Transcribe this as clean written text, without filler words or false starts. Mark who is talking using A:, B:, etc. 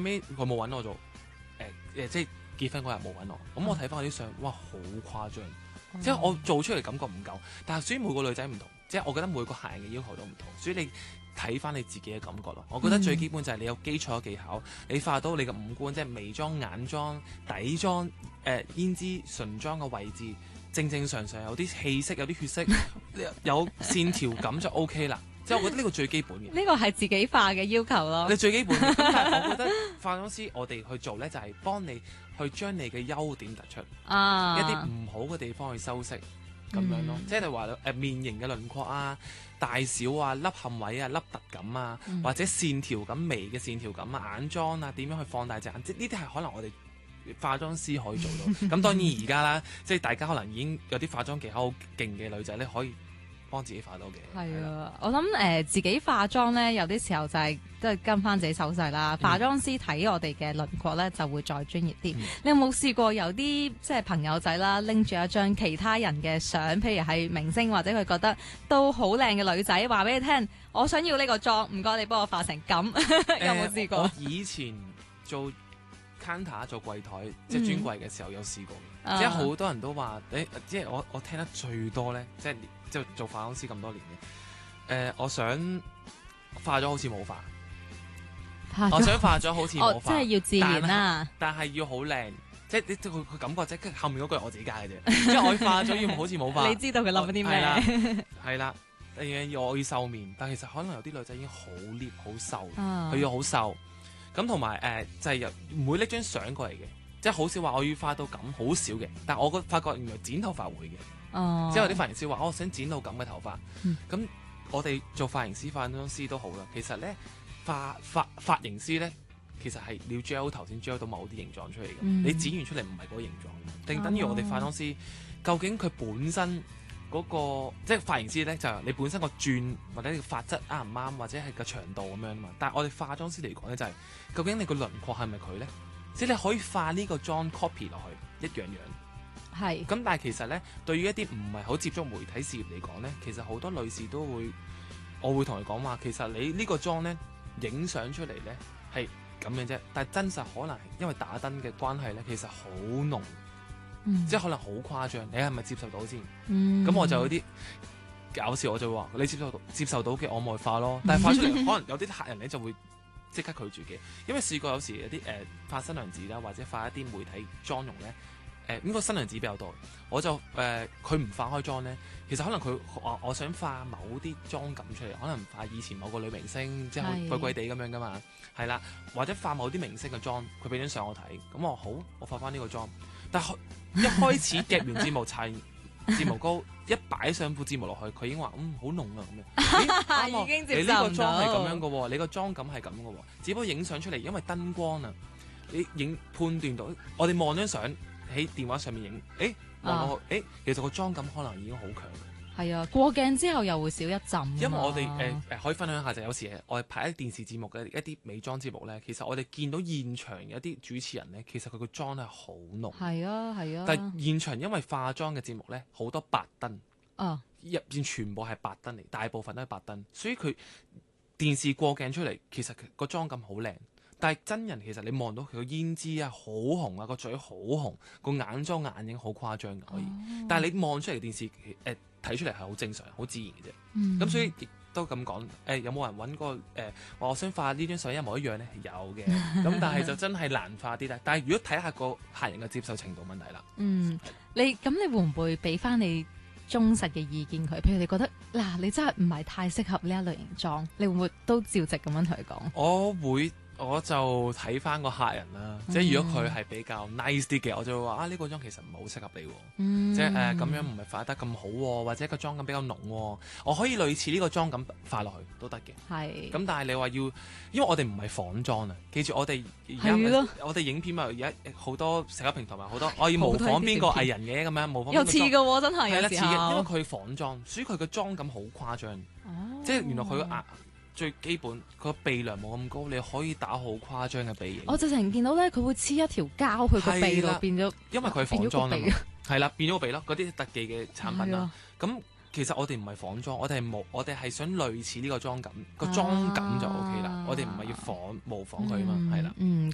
A: 尾佢冇揾我做即係結婚嗰日冇揾我。咁我睇翻我啲相，哇，好誇張！即係我做出嚟感覺唔夠，但係所以每個女仔唔同，即係我覺得每個客人嘅要求都唔同，所以你睇翻你自己嘅感覺咯。我覺得最基本就係你有基礎嘅技巧，你化到你嘅五官，即係眉妝、眼妝、底妝、胭脂、唇妝嘅位置，正正常常有啲氣色，有啲血色，有線條感就 OK 啦。即係我覺得呢個最基本嘅。
B: 呢個係自己化嘅要求咯。
A: 你最基本嘅，但係我覺得化妝師我哋去做咧，就係幫你去將你嘅優點突出，一啲唔好嘅地方去修飾咁樣咯。即係你話面型嘅輪廓啊、大小啊、凹陷位啊、凹凸感啊，或者線條感、眉嘅線條感啊、眼妝啊，點樣去放大隻眼，即係呢啲係可能我哋化妝師可以做到。咁當然而家啦，即係大家可能已經有啲化妝技巧好勁嘅女仔咧，可以幫自己化到嘅。
B: 係啊，我諗自己化妝咧，有啲時候就係都係跟翻自己手勢啦。化妝師睇我哋嘅輪廓咧，就會再專業啲。你有冇試過有啲即係朋友仔啦，拎住一張其他人嘅相，譬如係明星或者佢覺得都好靚嘅女仔，話俾你聽，我想要呢個妝，唔該你幫我化成咁。有冇試過？
A: 我以前做 counter 做櫃台，即係專櫃嘅時候有試過嘅。即係好多人都話即係我聽得最多咧，即係做化妝師咁多年嘅。我想化咗好似冇化，我想化咗好似冇化，
B: 即係要自然啦。
A: 但係要好靚，即係佢感覺即係後面嗰句我自己加嘅啫。即係我化咗要好似冇化。
B: 你知道佢諗緊啲咩？
A: 係啦，我要瘦面，但其實可能有啲女仔已經好 lift 好瘦，佢要好瘦。咁同埋就係唔會拎張相過嚟嘅，即係好少話我要化到咁，好少嘅。但係我發覺原來剪頭髮會嘅，即係有啲髮型師話我想剪到咁嘅頭髮。咁我哋做髮型師、化妝師都好啦。其實咧髮型師咧，其實係你要 gel 頭先 gel 到某啲形狀出嚟嘅。你剪完出嚟唔係嗰個形狀，定等於我哋化妝師究竟佢本身嗰個即係髮型師咧，就係你本身個轉或者你個髮質啱唔啱，或者係個長度咁樣啊嘛。但係我哋化妝師嚟講咧，就係究竟你個輪廓係咪佢咧？即係你可以化呢個妝 copy 落去一樣樣。係。咁但係其實咧，對於一啲唔係好接觸媒體事業嚟講咧，其實好多女士都會，我會同佢講話，其實你呢個妝咧影相出嚟咧係咁嘅啫，但係真實可能係因為打燈嘅關係咧，其實好濃。即係可能好誇張，你係咪接受到先？咁我就有啲搞笑，我就會話你接受到嘅，我咪化咯。但係化出嚟可能有啲客人咧就會即刻拒絕嘅，因為試過有時有啲化新娘子啦，或者化一啲媒體妝容咧，應該新娘子比較多。我就佢唔化開妝咧，其實可能佢我想化某啲妝感出嚟，可能化以前某個女明星，即係貴貴地咁樣噶嘛，係啦，或者化某啲明星嘅妝，佢俾張相我睇，咁我好，我化翻呢個妝，但係一開始夾完睫毛搽睫毛膏，一擺上副睫毛落去，佢已經話好濃啊咁樣。
B: 已經接受唔到。
A: 你呢個妝係咁樣嘅喎，你個妝感係咁嘅喎，只不過影相出嚟，因為燈光啊，你判斷到，我哋望張相喺電話上面影，望落去，其實個妝感可能已經好強。
B: 係啊，過鏡之後又會少一陣。
A: 因為我哋可以分享下，就有時我哋拍一啲電視節目嘅一啲美妝節目咧，其實我哋見到現場有一啲主持人咧，其實佢個妝係好濃。係啊。但係現場因為化妝嘅節目咧，好多白燈，入邊全部係白燈嚟，大部分都係白燈，所以佢電視過鏡出嚟，其實個妝感好靚。但係真人其實你望到佢個胭脂啊好紅啊，個嘴好紅，個眼妝眼影好誇張嘅可以。但係你望出嚟電視睇出嚟係好正常、好自然嘅啫。咁所以亦都咁講，有冇人揾過話我想化呢張相一模一樣咧？有嘅。咁但係就真係難化啲啦。但係如果睇下個客人嘅接受程度問題啦。
B: 你會唔會俾翻你忠實嘅意見佢？譬如你覺得你真係唔係太適合呢一類型妝，你會唔會都照直咁樣同佢講？
A: 我就睇翻個客人啦，即係如果佢係比較 nice 啲嘅，我就會話呢個妝其實唔係好適合你，即係咁樣唔係化得咁好，或者個妝感比較濃，我可以類似呢個妝感化落去都得嘅。係。咁但係你話要，因為我哋唔係仿妝啊，記住我哋而家我哋影片咪而家好多社交平台咪好多，我要模仿邊個藝人嘅咁樣模仿。又似嘅喎，真係。係啦，似嘅，因為佢仿妝，所以佢個妝感好誇張。即係原來佢個額。最基本個鼻梁冇咁高，你可以打好誇張嘅鼻影。我直情見到咧，佢會黐一條膠去個鼻度變咗，因為佢係仿妝啊嘛。係啦，變咗個鼻咯，嗰啲特技嘅產品啦。咁其實我哋唔係仿妝，我哋係想類似呢個妝感，個妝感就 OK 啦。我哋唔係要模仿佢啊嘛，係啦。